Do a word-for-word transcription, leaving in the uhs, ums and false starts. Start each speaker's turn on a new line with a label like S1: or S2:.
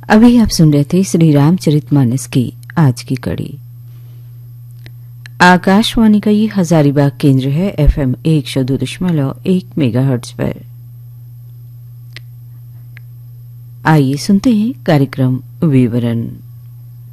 S1: अभी आप सुन रहे थे श्री रामचरितमानस की आज की कड़ी। आकाशवाणी का ये हजारीबाग केंद्र है एफएम एक सौ दो दशमलव एक मेगाहर्ट्ज पर। आइए सुनते हैं कार्यक्रम विवरण।